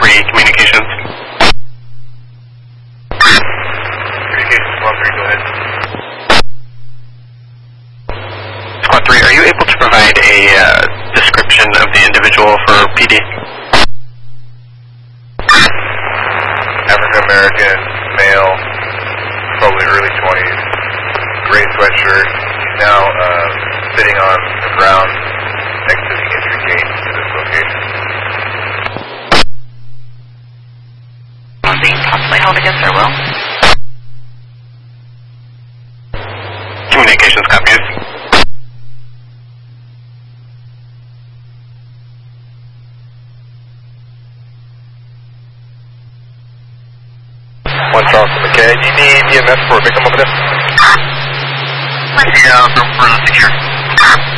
3 communications. Communications, Squad 3, go ahead. Squad 3, are you able to provide a description of the individual for PD? African American, male, probably early 20s, gray sweatshirt. He's now sitting on the ground next to the entry gate to this location. Being possibly held against their will. Communications copies. One Charleston McKay. Do you need EMS for a victim over there? Yeah, from secure.